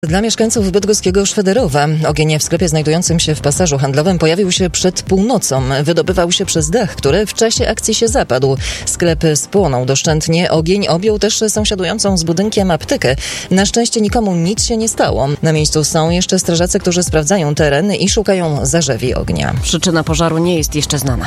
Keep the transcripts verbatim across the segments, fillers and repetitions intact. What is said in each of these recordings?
Dla mieszkańców bydgoskiego Szwederowa ogień w sklepie znajdującym się w pasażu handlowym pojawił się przed północą. Wydobywał się przez dach, który w czasie akcji się zapadł. Sklep spłonął doszczętnie. Ogień objął też sąsiadującą z budynkiem aptekę. Na szczęście nikomu nic się nie stało. Na miejscu są jeszcze strażacy, którzy sprawdzają teren i szukają zarzewi ognia. Przyczyna pożaru nie jest jeszcze znana.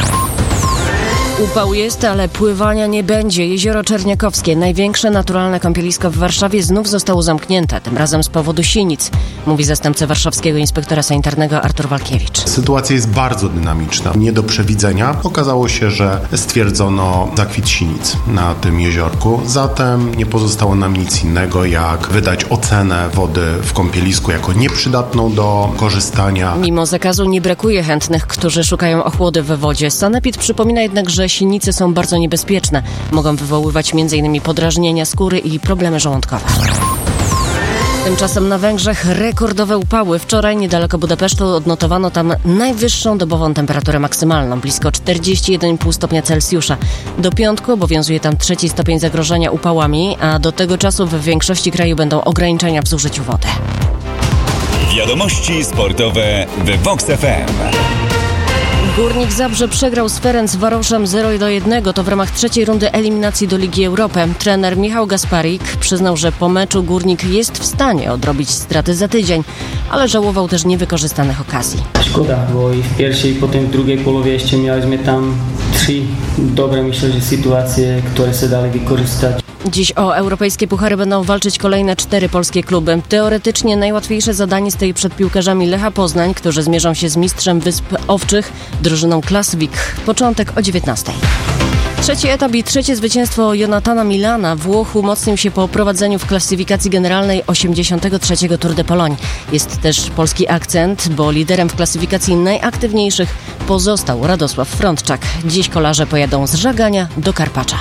Upał jest, ale pływania nie będzie. Jezioro Czerniakowskie, największe naturalne kąpielisko w Warszawie, znów zostało zamknięte, tym razem z powodu sinic, mówi zastępca warszawskiego inspektora sanitarnego Artur Walkiewicz. Sytuacja jest bardzo dynamiczna, nie do przewidzenia. Okazało się, że stwierdzono zakwit sinic na tym jeziorku, zatem nie pozostało nam nic innego, jak wydać ocenę wody w kąpielisku jako nieprzydatną do korzystania. Mimo zakazu nie brakuje chętnych, którzy szukają ochłody we wodzie. Sanepid przypomina jednak, że sinice są bardzo niebezpieczne. Mogą wywoływać między innymi podrażnienia skóry i problemy żołądkowe. Tymczasem na Węgrzech rekordowe upały. Wczoraj niedaleko Budapesztu odnotowano tam najwyższą dobową temperaturę maksymalną, blisko czterdzieści jeden i pół stopnia Celsjusza. Do piątku obowiązuje tam trzeci stopień zagrożenia upałami, a do tego czasu w większości kraju będą ograniczenia w zużyciu wody. Wiadomości sportowe w Vox F M. Górnik Zabrze przegrał z Ferencvaroszem zero do jednego. To w ramach trzeciej rundy eliminacji do Ligi Europy. Trener Michał Gasparik przyznał, że po meczu Górnik jest w stanie odrobić straty za tydzień, ale żałował też niewykorzystanych okazji. Szkoda, bo i w pierwszej, i potem w drugiej połowie jeszcze mieliśmy tam trzy dobre, myślę, że sytuacje, które się dali wykorzystać. Dziś o europejskie puchary będą walczyć kolejne cztery polskie kluby. Teoretycznie najłatwiejsze zadanie stoi przed piłkarzami Lecha Poznań, którzy zmierzą się z mistrzem Wysp Owczych, drużyną Klasvik. Początek o dziewiętnastej. Trzeci etap i trzecie zwycięstwo Jonatana Milana. Włoch umocnił się po prowadzeniu w klasyfikacji generalnej osiemdziesiątego trzeciego Tour de Pologne. Jest też polski akcent, bo liderem w klasyfikacji najaktywniejszych pozostał Radosław Frądczak. Dziś kolarze pojadą z Żagania do Karpacza.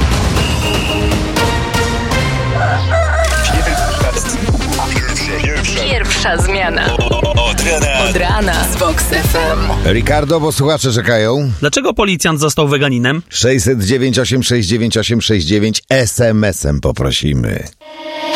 Pierwsza zmiana. Od rana. Od rana z Vox F M. Ricardo, bo słuchacze czekają. Dlaczego policjant został weganinem? sześćset dziewięć osiem sześć dziewięć osiem sześć dziewięć es em esem poprosimy.